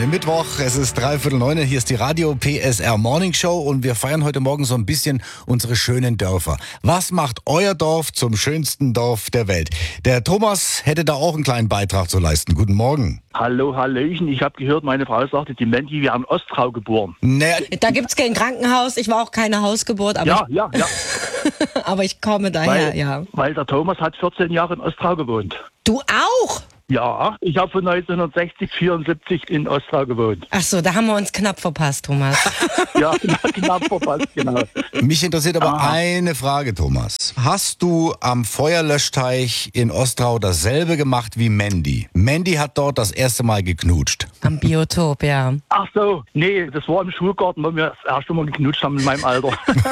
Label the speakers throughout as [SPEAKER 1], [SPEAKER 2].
[SPEAKER 1] Mittwoch, es ist 8:45, hier ist die Radio PSR Morning Show und wir feiern heute Morgen so ein bisschen unsere schönen Dörfer. Was macht euer Dorf zum schönsten Dorf der Welt? Der Thomas hätte da auch einen kleinen Beitrag zu leisten. Guten Morgen.
[SPEAKER 2] Hallo, Hallöchen. Ich habe gehört, meine Frau sagte, die Menti wäre in Ostrau geboren.
[SPEAKER 1] Naja,
[SPEAKER 3] Da gibt's kein Krankenhaus. Ich war auch keine Hausgeburt, aber,
[SPEAKER 2] Ja.
[SPEAKER 3] aber ich komme daher, ja.
[SPEAKER 2] Weil der Thomas hat 14 Jahre in Ostrau gewohnt.
[SPEAKER 3] Du auch?
[SPEAKER 2] Ja, ich habe von 1960, 74 in Ostrau gewohnt.
[SPEAKER 3] Ach so, da haben wir uns knapp verpasst, Thomas.
[SPEAKER 2] Ja, knapp verpasst, genau.
[SPEAKER 1] mich interessiert aber eine Frage, Thomas. Hast du am Feuerlöschteich in Ostrau dasselbe gemacht wie Mandy? Mandy hat dort das erste Mal geknutscht.
[SPEAKER 3] Am Biotop, ja.
[SPEAKER 2] Ach so, nee, das war im Schulgarten, wo wir das erste Mal geknutscht haben in meinem Alter.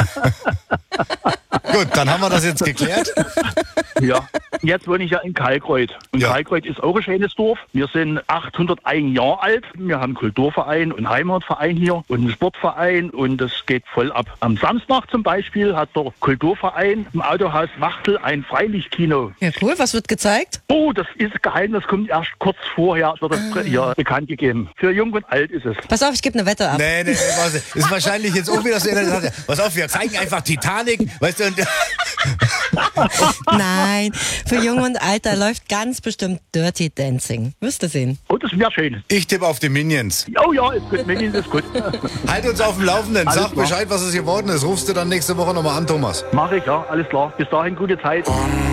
[SPEAKER 1] Gut, dann haben wir das jetzt geklärt.
[SPEAKER 2] Ja, jetzt wohne ich ja in Kalkreuth. Und
[SPEAKER 1] Ja.
[SPEAKER 2] Kalkreuth ist auch ein schönes Dorf. Wir sind 801 Jahre alt. Wir haben einen Kulturverein und einen Heimatverein hier und einen Sportverein und das geht voll ab. Am Samstag zum Beispiel hat der Kulturverein im Autohaus Wachtel ein Freilichtkino.
[SPEAKER 3] Ja, cool. Was wird gezeigt?
[SPEAKER 2] Oh, das ist geheim, das kommt erst kurz vorher, wird das hier bekannt gegeben. Für Jung und Alt ist es.
[SPEAKER 3] Pass auf, ich gebe eine Wette ab.
[SPEAKER 1] Nee, was, ist wahrscheinlich jetzt auch wieder so. Pass auf, wir zeigen einfach Titanic, weißt du, und
[SPEAKER 3] Nein, für Jung und Alt, da läuft ganz bestimmt Dirty Dancing. Wirst du sehen.
[SPEAKER 2] Oh, das wäre schön.
[SPEAKER 1] ich tippe auf die Minions.
[SPEAKER 2] Oh ja, ist gut, Mini ist gut.
[SPEAKER 1] Halt uns auf dem Laufenden,
[SPEAKER 2] Alles
[SPEAKER 1] sag
[SPEAKER 2] klar.
[SPEAKER 1] Bescheid, was es geworden ist. Rufst du dann nächste Woche nochmal an, Thomas.
[SPEAKER 2] Mach ich, ja, alles klar. Bis dahin, gute Zeit.